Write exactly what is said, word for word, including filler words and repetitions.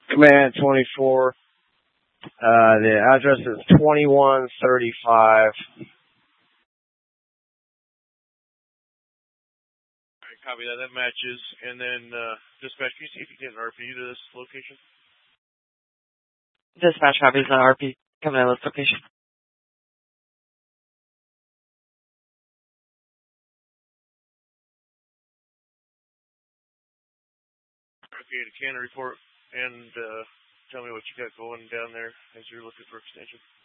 Command twenty-four. Uh, the address is twenty-one thirty-five. Copy that. That matches. And then, uh, dispatch, can you see if you get an R P to this location? Dispatch copies on R P coming out of this location. Okay, the can report and uh, tell me what you got going down there as you're looking for extension.